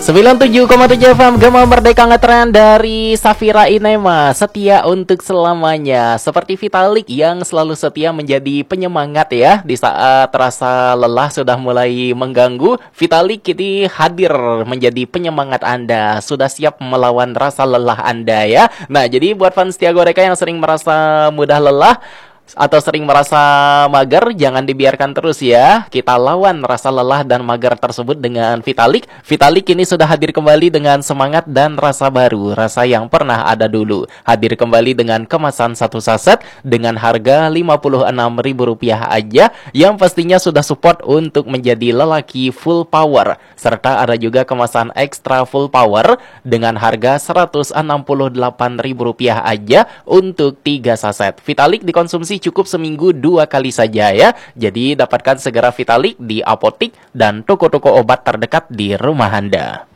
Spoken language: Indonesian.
97,7 FM Gema Merdeka Ngetren dari Safira Inema. Setia untuk selamanya. Seperti Vitalik yang selalu setia menjadi penyemangat ya. Di saat rasa lelah sudah mulai mengganggu, Vitalik kini hadir menjadi penyemangat Anda. Sudah siap melawan rasa lelah Anda ya. Nah, jadi buat fans Setia Goreka yang sering merasa mudah lelah atau sering merasa mager, jangan dibiarkan terus ya. Kita lawan rasa lelah dan mager tersebut dengan Vitalik. Vitalik ini sudah hadir kembali dengan semangat dan rasa baru, rasa yang pernah ada dulu. Hadir kembali dengan kemasan satu saset dengan harga Rp56.000 aja, yang pastinya sudah support untuk menjadi lelaki full power. Serta ada juga kemasan extra full power dengan harga Rp168.000 aja untuk 3 saset. Vitalik dikonsumsi cukup seminggu 2 kali saja ya. Jadi dapatkan segera Vitalik di apotik dan toko-toko obat terdekat di rumah Anda.